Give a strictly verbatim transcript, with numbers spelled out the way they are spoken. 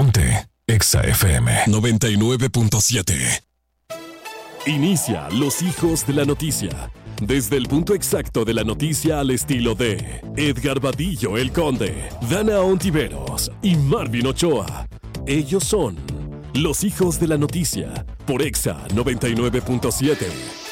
Ponte Exa F M noventa y nueve punto siete. Inicia Los Hijos de la Noticia. Desde el punto exacto de la noticia al estilo de Edgar Vadillo el Conde, Dana Ontiveros y Marvin Ochoa. Ellos son Los Hijos de la Noticia por Exa noventa y nueve punto siete.